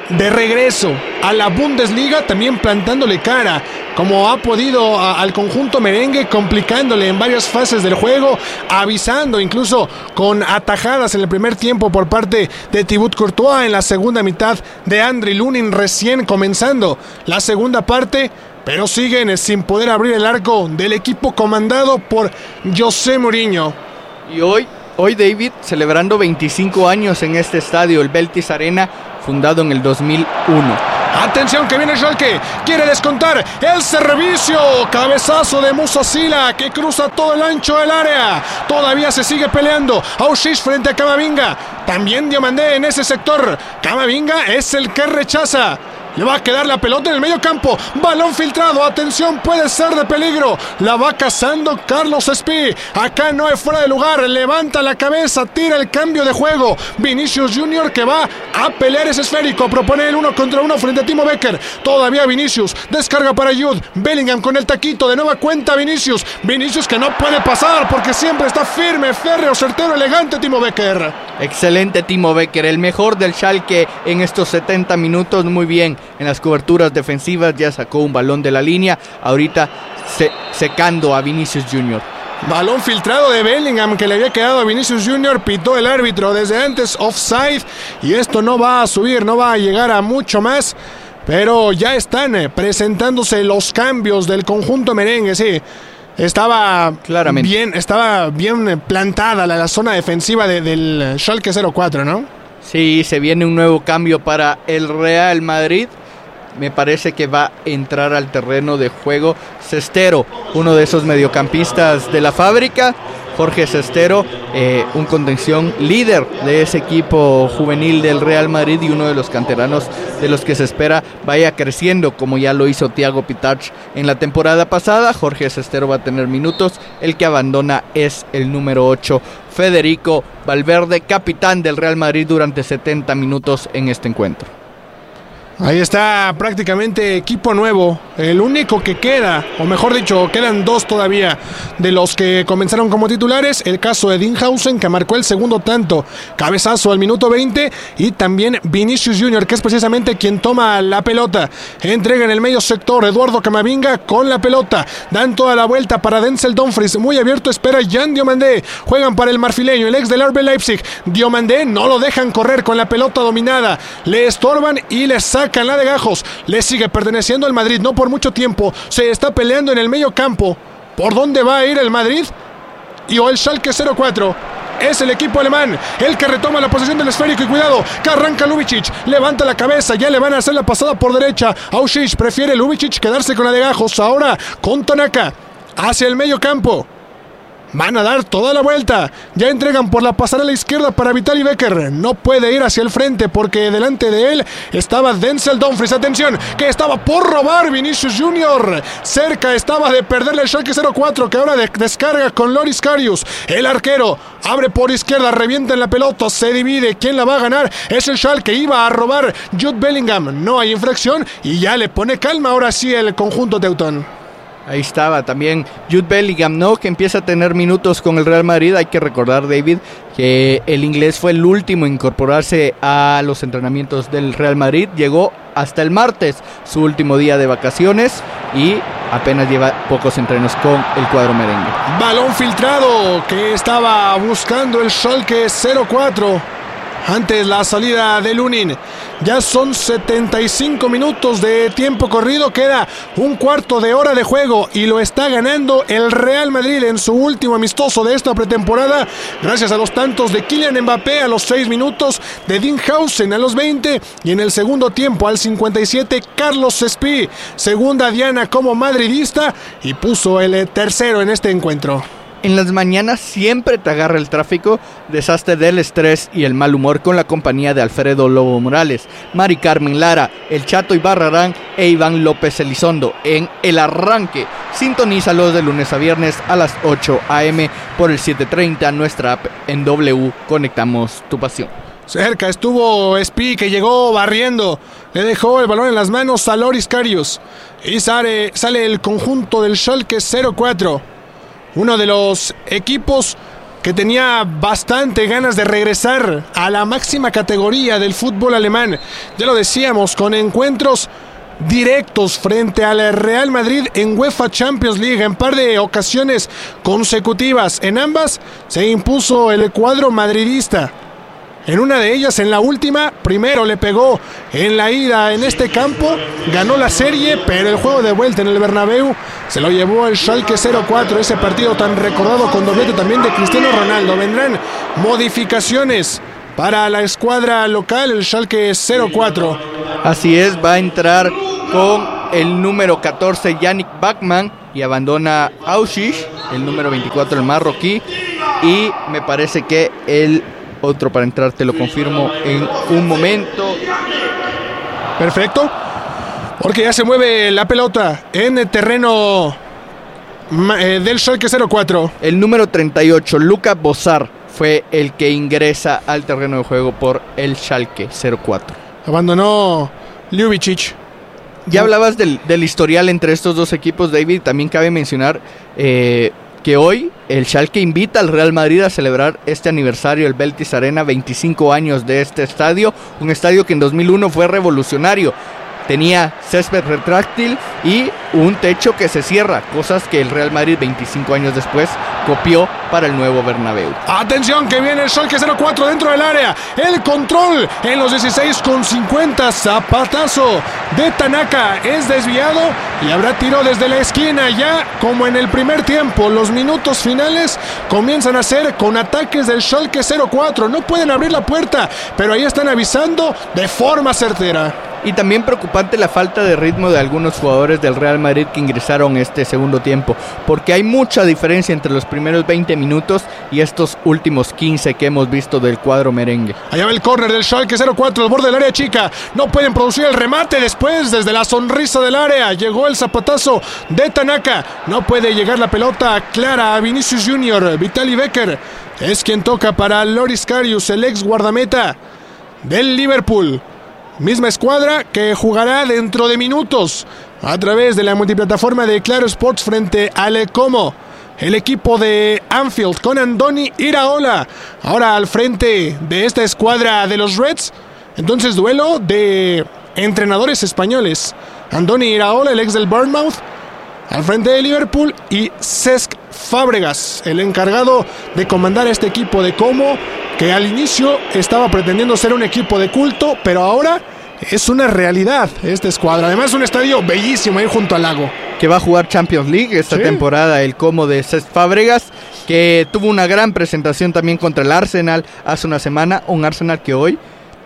S1: de regreso a la Bundesliga, también plantándole cara como ha podido al conjunto merengue, complicándole en varias fases del juego, avisando incluso con atajadas en el primer tiempo por parte de Thibaut Courtois, en la segunda mitad de Andriy Lunin, recién comenzando la segunda parte, pero siguen sin poder abrir el arco del equipo comandado por José Mourinho.
S2: Y hoy David, celebrando 25 años en este estadio, el Beltis Arena, fundado en el 2001.
S1: Atención que viene Schalke, quiere descontar el servicio, cabezazo de Musa Sila que cruza todo el ancho del área, todavía se sigue peleando Aušić frente a Camavinga, también Diomandé en ese sector, Camavinga es el que rechaza. Le va a quedar la pelota en el medio campo. Balón filtrado. Atención, puede ser de peligro. La va cazando Carlos Espí. Acá no es fuera de lugar. Levanta la cabeza. Tira el cambio de juego. Vinicius Junior que va a pelear ese esférico. Propone el 1 contra 1 frente a Timo Becker. Todavía Vinicius. Descarga para Jude Bellingham con el taquito. De nueva cuenta Vinicius. Vinicius que no puede pasar porque siempre está firme, férreo, certero, elegante Timo Becker.
S2: Excelente Timo Becker. El mejor del Schalke en estos 70 minutos. Muy bien. En las coberturas defensivas ya sacó un balón de la línea, ahorita secando a Vinicius Junior.
S1: Balón filtrado de Bellingham que le había quedado a Vinicius Junior, pitó el árbitro desde antes, offside, y esto no va a subir, no va a llegar a mucho más, pero ya están presentándose los cambios del conjunto merengue, sí. Estaba bien plantada la zona defensiva del Schalke 04, ¿no?
S2: Sí, se viene un nuevo cambio para el Real Madrid. Me parece que va a entrar al terreno de juego Sestero, uno de esos mediocampistas de la fábrica. Jorge Sestero, un contención líder de ese equipo juvenil del Real Madrid y uno de los canteranos de los que se espera vaya creciendo, como ya lo hizo Thiago Pitach en la temporada pasada. Jorge Sestero va a tener minutos. El que abandona es el número 8, Federico Valverde, capitán del Real Madrid durante 70 minutos en este encuentro.
S1: Ahí está prácticamente equipo nuevo, el único que queda, o mejor dicho, quedan dos todavía de los que comenzaron como titulares, el caso de Dinhausen que marcó el segundo tanto, cabezazo al minuto 20, y también Vinicius Junior que es precisamente quien toma la pelota, entrega en el medio sector Eduardo Camavinga con la pelota, dan toda la vuelta para Denzel Dumfries, muy abierto espera Jan Diomandé, juegan para el marfileño, el ex del RB Leipzig, Diomandé no lo dejan correr con la pelota dominada, le estorban y le sacan la de gajos, le sigue perteneciendo al Madrid, no por mucho tiempo, se está peleando en el medio campo, ¿por dónde va a ir el Madrid? Y o el Schalke 04, es el equipo alemán, el que retoma la posesión del esférico y cuidado, que arranca Lubicic, levanta la cabeza, ya le van a hacer la pasada por derecha, Aušić prefiere Lubicic quedarse con la de gajos, ahora con Tanaka, hacia el medio campo. Van a dar toda la vuelta. Ya entregan por la pasarela izquierda para Vitali Becker. No puede ir hacia el frente porque delante de él estaba Denzel Dumfries. Atención, que estaba por robar Vinicius Junior. Cerca estaba de perderle el Schalke 04 que ahora descarga con Loris Karius. El arquero abre por izquierda, revienta en la pelota, se divide. ¿Quién la va a ganar? Es el Schalke. Iba a robar Jude Bellingham. No hay infracción y ya le pone calma ahora sí el conjunto teutón.
S2: Ahí estaba también Jude Bellingham, ¿no? Que empieza a tener minutos con el Real Madrid. Hay que recordar, David, que el inglés fue el último en incorporarse a los entrenamientos del Real Madrid. Llegó hasta el martes, su último día de vacaciones, y apenas lleva pocos entrenos con el cuadro merengue.
S1: Balón filtrado que estaba buscando el Schalke 04. Antes la salida de Lunin. Ya son 75 minutos de tiempo corrido. Queda un cuarto de hora de juego y lo está ganando el Real Madrid en su último amistoso de esta pretemporada, gracias a los tantos de Kylian Mbappé a los 6 minutos, de Dinhausen a los 20 y en el segundo tiempo al 57 Carlos Espí. Segunda diana como madridista y puso el tercero en este encuentro.
S2: En las mañanas siempre te agarra el tráfico, deshazte del estrés y el mal humor con la compañía de Alfredo Lobo Morales, Mari Carmen Lara, El Chato Ibarrarán e Iván López Elizondo en El Arranque. Sintonízalos de lunes a viernes a las 8 a.m. por el 7:30, nuestra app en W. Conectamos tu pasión.
S1: Cerca estuvo Espí que llegó barriendo, le dejó el balón en las manos a Loris Karius y sale el conjunto del Schalke 04. Uno de los equipos que tenía bastante ganas de regresar a la máxima categoría del fútbol alemán. Ya lo decíamos, con encuentros directos frente al Real Madrid en UEFA Champions League en par de ocasiones consecutivas. En ambas se impuso el cuadro madridista. En una de ellas, en la última, primero le pegó en la ida en este campo, ganó la serie, pero el juego de vuelta en el Bernabéu se lo llevó el Schalke 04, ese partido tan recordado con doblete también de Cristiano Ronaldo. Vendrán modificaciones para la escuadra local, el Schalke 04.
S2: Así es, va a entrar con el número 14 Yannick Bachmann y abandona Auschwitz, el número 24 el marroquí, y me parece que el otro para entrar te lo confirmo en un momento.
S1: Perfecto, porque ya se mueve la pelota en el terreno del Schalke 04.
S2: El número 38, Luka Bozar, fue el que ingresa al terreno de juego por el Schalke 04.
S1: Abandonó Ljubicic.
S2: Ya hablabas del historial entre estos dos equipos, David. También cabe mencionar que hoy el Schalke invita al Real Madrid a celebrar este aniversario, el Beltis Arena, 25 años de este estadio, un estadio que en 2001 fue revolucionario. Tenía césped retráctil y un techo que se cierra, cosas que el Real Madrid 25 años después copió para el nuevo Bernabéu.
S1: Atención que viene el Schalke 04 dentro del área, el control en los 16,50, zapatazo de Tanaka es desviado y habrá tiro desde la esquina. Ya como en el primer tiempo, los minutos finales comienzan a ser con ataques del Schalke 04, no pueden abrir la puerta, pero ahí están avisando de forma certera.
S2: Y también preocupante la falta de ritmo de algunos jugadores del Real Madrid que ingresaron este segundo tiempo, porque hay mucha diferencia entre los primeros 20 minutos y estos últimos 15 que hemos visto del cuadro merengue.
S1: Allá va el córner del Schalke 04 al borde del área chica, no pueden producir el remate. Después, desde la sonrisa del área, llegó el zapatazo de Tanaka, no puede llegar la pelota clara a Vinicius Junior. Vitali Becker es quien toca para Loris Karius, el ex guardameta del Liverpool. Misma escuadra que jugará dentro de minutos a través de la multiplataforma de Claro Sports frente al Como. El equipo de Anfield con Andoni Iraola ahora al frente de esta escuadra de los Reds. Entonces, duelo de entrenadores españoles. Andoni Iraola, el ex del Bournemouth, al frente de Liverpool, y Cesc Fábregas, el encargado de comandar este equipo de Como, que al inicio estaba pretendiendo ser un equipo de culto, pero ahora es una realidad esta escuadra. Además, un estadio bellísimo ahí junto al lago.
S2: Que va a jugar Champions League esta temporada, el Como de Cesc Fábregas, que tuvo una gran presentación también contra el Arsenal hace una semana. Un Arsenal que hoy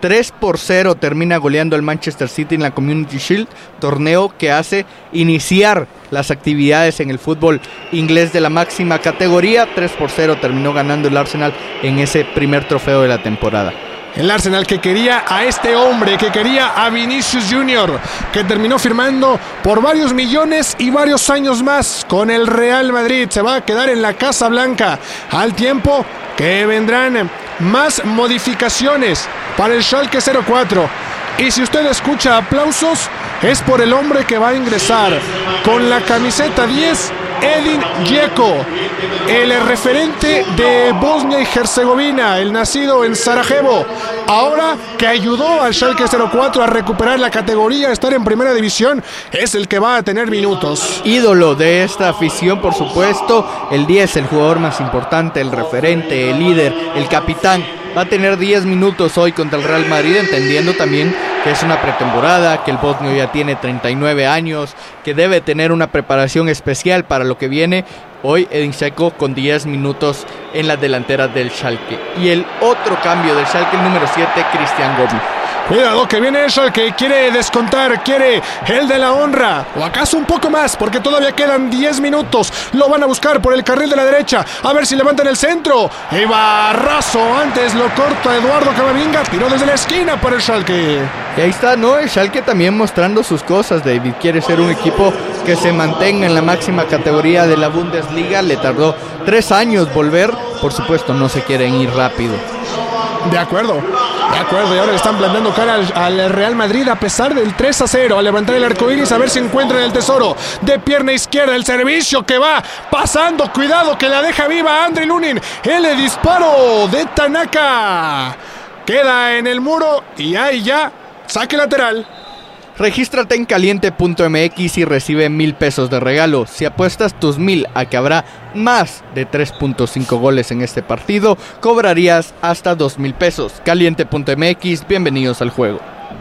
S2: 3-0 termina goleando al Manchester City en la Community Shield, torneo que hace iniciar las actividades en el fútbol inglés de la máxima categoría. 3-0 terminó ganando el Arsenal en ese primer trofeo de la temporada.
S1: El Arsenal que quería a este hombre, que quería a Vinicius Junior, que terminó firmando por varios millones y varios años más con el Real Madrid. Se va a quedar en la Casa Blanca, al tiempo que vendrán más modificaciones para el Schalke 04. Y si usted escucha aplausos, es por el hombre que va a ingresar con la camiseta 10, Edin Dzeko, el referente de Bosnia y Herzegovina, el nacido en Sarajevo, ahora que ayudó al Schalke 04 a recuperar la categoría, a estar en primera división, es el que va a tener minutos.
S2: Ídolo de esta afición, por supuesto, el 10, el jugador más importante, el referente, el líder, el capitán. Va a tener 10 minutos hoy contra el Real Madrid, entendiendo también que es una pretemporada, que el bosnio ya tiene 39 años, que debe tener una preparación especial para lo que viene. Hoy Edin Dzeko con 10 minutos en la delantera del Schalke. Y el otro cambio del Schalke, el número 7, Christian Gobi.
S1: Cuidado que viene el Schalke, quiere descontar, quiere el de la honra, o acaso un poco más, porque todavía quedan 10 minutos. Lo van a buscar por el carril de la derecha, a ver si levantan el centro. Y Barrazo, antes lo corta Eduardo Camavinga, tiró desde la esquina para el Schalke.
S2: Y ahí está, ¿no? El Schalke también mostrando sus cosas, David. Quiere ser un equipo que se mantenga en la máxima categoría de la Bundesliga. Le tardó 3 años volver. Por supuesto, no se quieren ir rápido.
S1: De acuerdo. De acuerdo, y ahora le están plantando cara al Real Madrid a pesar del 3-0. A levantar el arcoíris a ver si encuentran el tesoro. De pierna izquierda, el servicio que va pasando. Cuidado que la deja viva Andriy Lunin. El disparo de Tanaka. Queda en el muro y ahí ya saque lateral.
S2: Regístrate en caliente.mx y recibe 1,000 pesos de regalo. Si apuestas tus 1,000 a que habrá más de 3.5 goles en este partido, cobrarías hasta 2,000 pesos. Caliente.mx, bienvenidos al juego.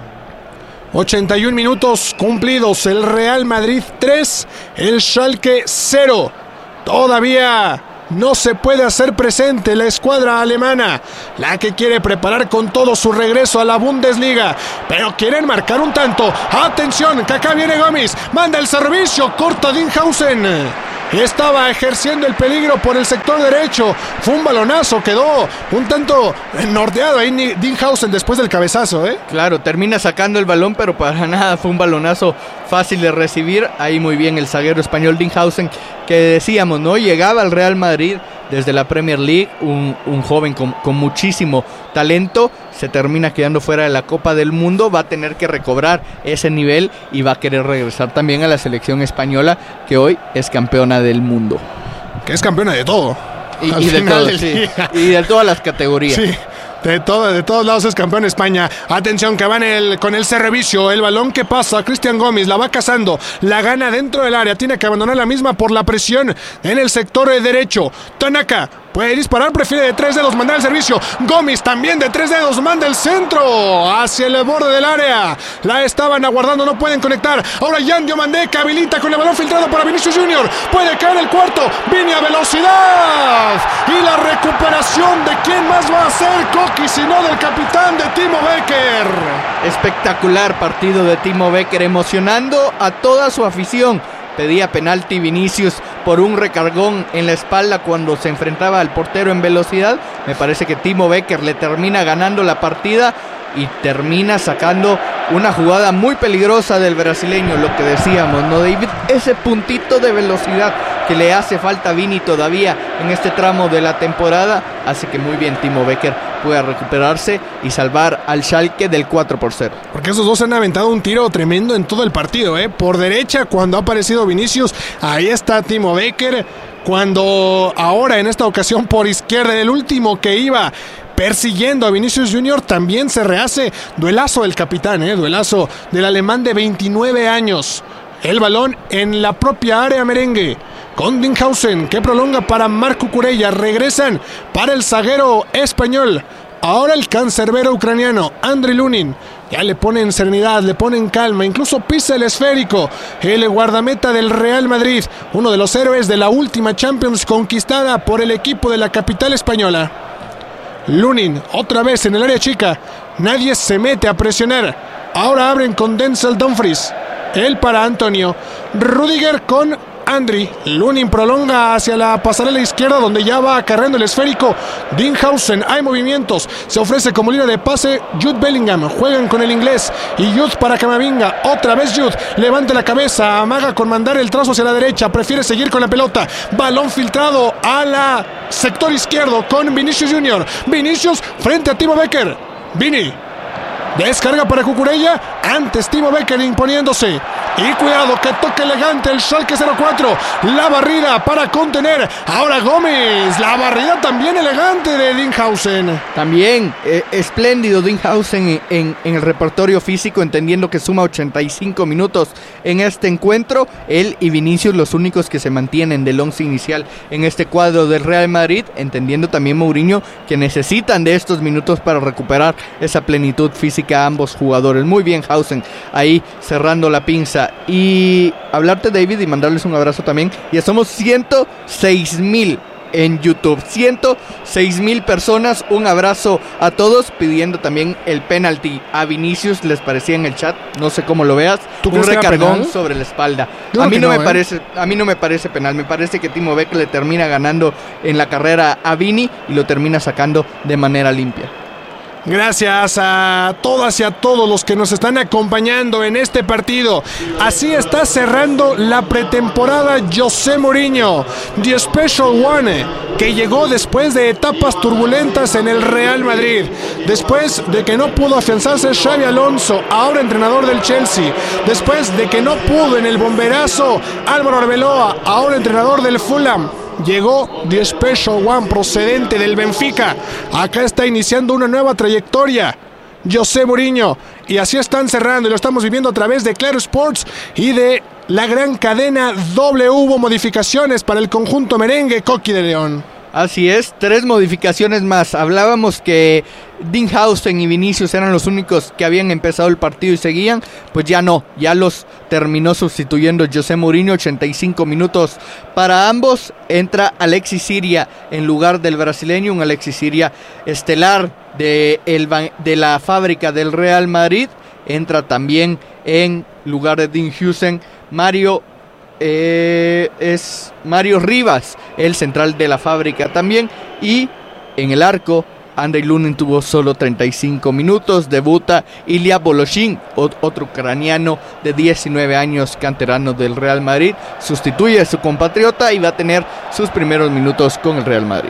S1: 81 minutos cumplidos, el Real Madrid 3, el Schalke 0. Todavía no se puede hacer presente la escuadra alemana, la que quiere preparar con todo su regreso a la Bundesliga, pero quieren marcar un tanto. Atención, que acá viene Gómez, manda el servicio, corta Dinghausen. Estaba ejerciendo el peligro por el sector derecho. Fue un balonazo, quedó un tanto norteado ahí Dinghausen después del cabezazo, ¿eh?
S2: Claro, termina sacando el balón, pero para nada fue un balonazo fácil de recibir. Ahí muy bien el zaguero español Dinghausen, que decíamos, ¿no? Llegaba al Real Madrid desde la Premier League, un joven con muchísimo talento, se termina quedando fuera de la Copa del Mundo, va a tener que recobrar ese nivel y va a querer regresar también a la selección española, que hoy es campeona del mundo.
S1: Que es campeona de todo.
S2: Y de todo, sí. Y de todas las categorías.
S1: Sí. De todos lados es campeón España. Atención que van con el servicio. El balón que pasa, Cristian Gómez la va cazando, la gana dentro del área. Tiene que abandonar la misma por la presión en el sector derecho. Tanaka puede disparar, prefiere de 3 dedos mandar el servicio. Gómez también de 3 dedos manda el centro hacia el borde del área. La estaban aguardando, no pueden conectar. Ahora Yan Diomandé que habilita con el balón filtrado para Vinicius Junior. Puede caer el cuarto. Vini a velocidad. Y la recuperación de quién más va a ser Coqui, sino del capitán de Timo Becker.
S2: Espectacular partido de Timo Becker, emocionando a toda su afición. Pedía penalti Vinicius por un recargón en la espalda cuando se enfrentaba al portero en velocidad. Me parece que Timo Becker le termina ganando la partida y termina sacando una jugada muy peligrosa del brasileño. Lo que decíamos, ¿no, David? Ese puntito de velocidad que le hace falta a Vini todavía en este tramo de la temporada hace que muy bien Timo Becker pueda recuperarse y salvar al Schalke del 4-0.
S1: Porque esos dos han aventado un tiro tremendo en todo el partido, ¿eh? Por derecha cuando ha aparecido Vinicius, ahí está Timo Becker. Cuando ahora en esta ocasión por izquierda, el último que iba persiguiendo a Vinicius Junior, también se rehace. Duelazo del capitán, duelazo del alemán de 29 años. El balón en la propia área merengue con Dinghausen, que prolonga para Marco Cucurella. Regresan para el zaguero español. Ahora el cancerbero ucraniano Andriy Lunin. Ya le ponen serenidad, le ponen calma, incluso pisa el esférico. El guardameta del Real Madrid, uno de los héroes de la última Champions conquistada por el equipo de la capital española. Lunin, otra vez en el área chica. Nadie se mete a presionar. Ahora abren con Denzel Dumfries. Él para Antonio. Rudiger con Andriy. Lunin prolonga hacia la pasarela izquierda donde ya va acarreando el esférico Dinghausen. Hay movimientos. Se ofrece como línea de pase Jude Bellingham. Juegan con el inglés. Y Jude para Camavinga. Otra vez Jude. Levanta la cabeza. Amaga con mandar el trazo hacia la derecha. Prefiere seguir con la pelota. Balón filtrado a la sector izquierdo con Vinicius Junior. Vinicius frente a Timo Becker. Vini. Descarga para Cucurella. Antes Timo Becker imponiéndose. Y cuidado que toque elegante el Schalke 04. La barrida para contener. Ahora Gómez. La barrida también elegante de Dinghausen.
S2: También espléndido Dinghausen en el repertorio físico, entendiendo que suma 85 minutos en este encuentro. Él y Vinicius los únicos que se mantienen del once inicial en este cuadro del Real Madrid, entendiendo también Mourinho que necesitan de estos minutos para recuperar esa plenitud física a ambos jugadores. Muy bien Hausen ahí cerrando la pinza. Y hablarte, David, y mandarles un abrazo también. Ya somos 106,000 en YouTube, 106,000 personas. Un abrazo a todos, pidiendo también el penalti a Vinicius. Les parecía en el chat, no sé cómo lo veas, un recargón sobre la espalda. A mí no me parece penal. Me parece que Timo Becker le termina ganando en la carrera a Vini y lo termina sacando de manera limpia.
S1: Gracias a todas y a todos los que nos están acompañando en este partido. Así está cerrando la pretemporada José Mourinho, The Special One, que llegó después de etapas turbulentas en el Real Madrid, después de que no pudo afianzarse Xabi Alonso, ahora entrenador del Chelsea, después de que no pudo en el bomberazo Álvaro Arbeloa, ahora entrenador del Fulham. Llegó The Special One procedente del Benfica. Acá está iniciando una nueva trayectoria José Mourinho, y así están cerrando, y lo estamos viviendo a través de Claro Sports y de la gran cadena W. Hubo modificaciones para el conjunto merengue Coqui de León.
S2: Así es, 3 modificaciones más. Hablábamos que Dinghausen y Vinicius eran los únicos que habían empezado el partido y seguían. Pues ya no, ya los terminó sustituyendo José Mourinho. 85 minutos para ambos. Entra Alexis Siria en lugar del brasileño, un Alexis Siria estelar de la fábrica del Real Madrid. Entra también en lugar de Dinghausen Mario Rivas, el central de la fábrica también. Y en el arco, Andrei Lunin tuvo solo 35 minutos. Debuta Ilya Voloshin, otro ucraniano de 19 años, canterano del Real Madrid. Sustituye a su compatriota y va a tener sus primeros minutos con el Real Madrid.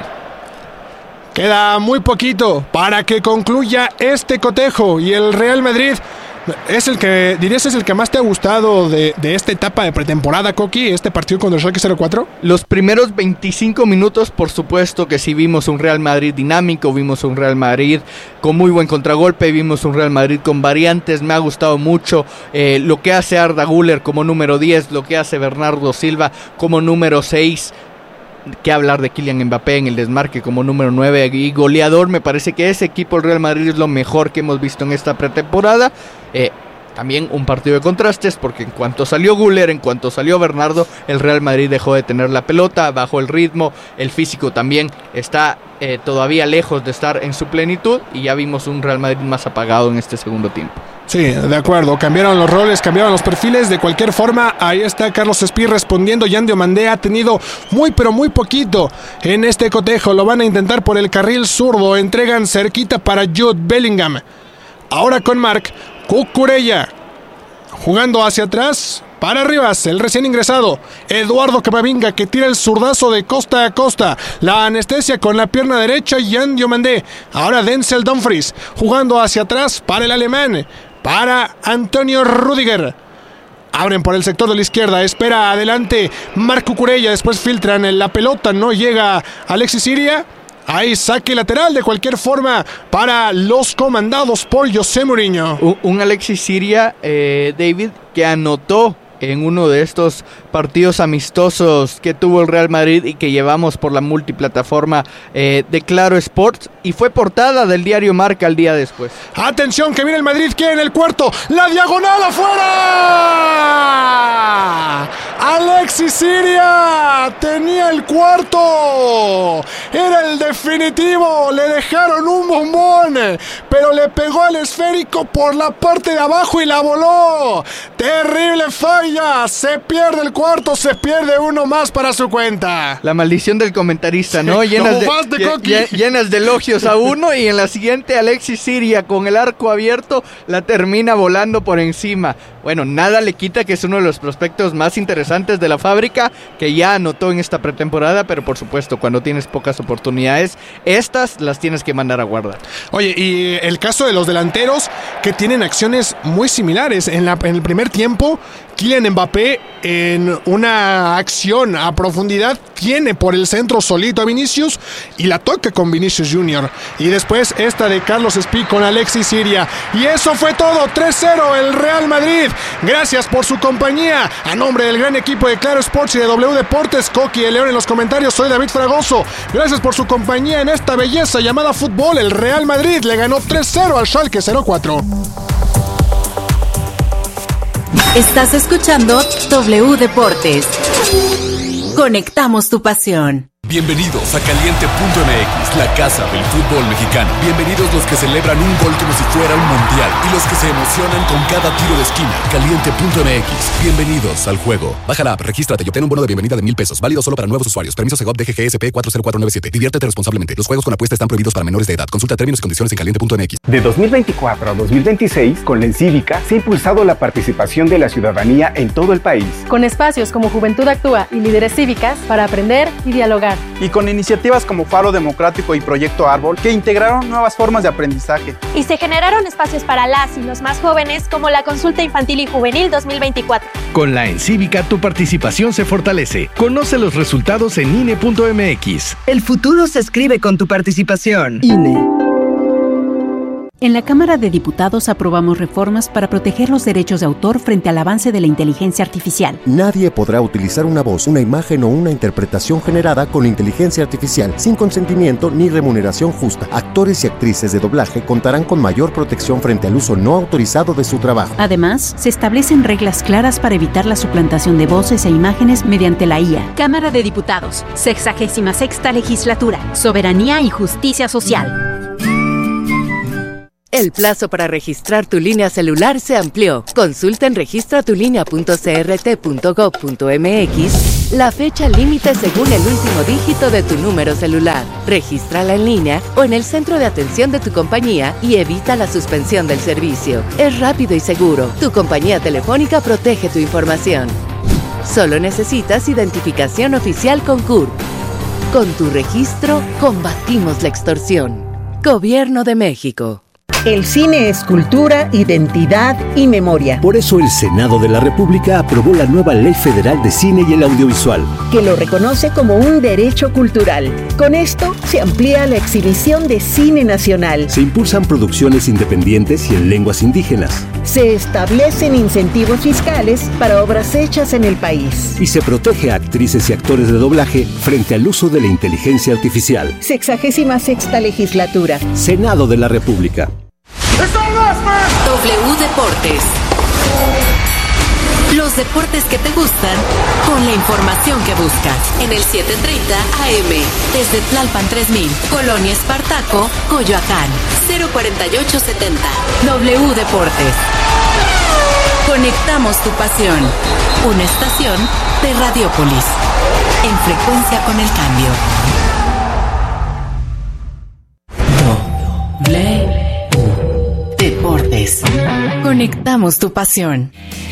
S1: Queda muy poquito para que concluya este cotejo, y el Real Madrid es el que, dirías, es el que más te ha gustado de esta etapa de pretemporada, Coqui, este partido contra el Schalke 04.
S2: Los primeros 25 minutos, por supuesto que sí vimos un Real Madrid dinámico, vimos un Real Madrid con muy buen contragolpe, vimos un Real Madrid con variantes. Me ha gustado mucho lo que hace Arda Güler como número 10, lo que hace Bernardo Silva como número 6. Que hablar de Kylian Mbappé en el desmarque como número 9 y goleador. Me parece que ese equipo, el Real Madrid, es lo mejor que hemos visto en esta pretemporada. También un partido de contrastes, porque en cuanto salió Güler, en cuanto salió Bernardo, el Real Madrid dejó de tener la pelota, bajó el ritmo, el físico también está todavía lejos de estar en su plenitud, y ya vimos un Real Madrid más apagado en este segundo tiempo.
S1: Sí, de acuerdo, cambiaron los roles, cambiaron los perfiles. De cualquier forma, ahí está Carlos Espí respondiendo. Yann Diomandé ha tenido muy pero muy poquito en este cotejo. Lo van a intentar por el carril zurdo, entregan cerquita para Jude Bellingham. Ahora con Marc Cucurella, jugando hacia atrás para Rivas, el recién ingresado Eduardo Camavinga, que tira el zurdazo de costa a costa. La anestesia con la pierna derecha, Yann Diomandé. Ahora Denzel Dumfries, jugando hacia atrás para el alemán, para Antonio Rüdiger. Abren por el sector de la izquierda, espera adelante Marc Cucurella, después filtran la pelota, no llega Alexis Siria. Ahí saque lateral de cualquier forma para los comandados por José Mourinho.
S2: Un Alexis Siria, David, que anotó en uno de estos partidos amistosos que tuvo el Real Madrid y que llevamos por la multiplataforma de Claro Sports, y fue portada del diario Marca el día después.
S1: Atención, que viene el Madrid, quiere en el cuarto, la diagonal afuera. Alexis Siria tenía el cuarto, era el definitivo, le dejaron un bombón, pero le pegó al esférico por la parte de abajo y la voló. Terrible falla, se pierde el cuarto, se pierde uno más para su cuenta.
S2: La maldición del comentarista, ¿no? Llenas de elogios a uno, y en la siguiente Alexis Siria con el arco abierto la termina volando por encima. Bueno, nada le quita que es uno de los prospectos más interesantes de la fábrica, que ya anotó en esta pretemporada, pero por supuesto, cuando tienes pocas oportunidades, estas las tienes que mandar a guardar.
S1: Oye, y el caso de los delanteros, que tienen acciones muy similares. En el primer tiempo, Kylian Mbappé, en una acción a profundidad, tiene por el centro solito a Vinicius y la toca con Vinicius Jr. Y después esta de Carlos Espí con Alexis Siria. Y eso fue todo, 3-0 el Real Madrid. Gracias por su compañía. A nombre del gran equipo de Claro Sports y de W Deportes, Coqui de León en los comentarios, soy David Fragoso. Gracias por su compañía en esta belleza llamada fútbol. El Real Madrid le ganó 3-0 al Schalke 04.
S3: Estás escuchando W Deportes. Conectamos tu pasión.
S4: Bienvenidos a Caliente.mx, la casa del fútbol mexicano. Bienvenidos los que celebran un gol como si fuera un mundial y los que se emocionan con cada tiro de esquina. Caliente.mx, bienvenidos al juego. Baja la app, regístrate y obtén un bono de bienvenida de $1,000. Válido solo para nuevos usuarios. Permiso Segov DGGSP 40497. Diviértete responsablemente. Los juegos con apuesta están prohibidos para menores de edad. Consulta términos y condiciones en Caliente.mx.
S5: De 2024 a 2026, con la Encívica se ha impulsado la participación de la ciudadanía en todo el país.
S6: Con espacios como Juventud Actúa y Líderes Cívicas para aprender y dialogar.
S7: Y con iniciativas como Faro Democrático y Proyecto Árbol, que integraron nuevas formas de aprendizaje.
S8: Y se generaron espacios para las y los más jóvenes, como la Consulta Infantil y Juvenil 2024.
S9: Con la Encívica, tu participación se fortalece. Conoce los resultados en INE.mx.
S10: El futuro se escribe con tu participación. INE.
S3: En la Cámara de Diputados aprobamos reformas para proteger los derechos de autor frente al avance de la inteligencia artificial.
S11: Nadie podrá utilizar una voz, una imagen o una interpretación generada con inteligencia artificial sin consentimiento ni remuneración justa. Actores y actrices de doblaje contarán con mayor protección frente al uso no autorizado de su trabajo.
S3: Además, se establecen reglas claras para evitar la suplantación de voces e imágenes mediante la IA. Cámara de Diputados, 66ª Legislatura, Soberanía y Justicia Social.
S12: El plazo para registrar tu línea celular se amplió. Consulta en registratulinea.crt.gov.mx la fecha límite según el último dígito de tu número celular. Regístrala en línea o en el centro de atención de tu compañía y evita la suspensión del servicio. Es rápido y seguro. Tu compañía telefónica protege tu información. Solo necesitas identificación oficial con CURP. Con tu registro, combatimos la extorsión. Gobierno de México.
S13: El cine es cultura, identidad y memoria.
S14: Por eso el Senado de la República aprobó la nueva Ley Federal de Cine y el Audiovisual,
S13: que lo reconoce como un derecho cultural. Con esto se amplía la exhibición de cine nacional.
S14: Se impulsan producciones independientes y en lenguas indígenas.
S13: Se establecen incentivos fiscales para obras hechas en el país.
S14: Y se protege a actrices y actores de doblaje frente al uso de la inteligencia artificial.
S13: 66ª Legislatura.
S14: Senado de la República.
S15: W Deportes. Los deportes que te gustan con la información que buscas. En el 730 AM. Desde Tlalpan 3000, Colonia Espartaco, Coyoacán. 04870. W Deportes. Conectamos tu pasión. Una estación de Radiópolis. En frecuencia con el cambio. W Deportes. Conectamos tu pasión.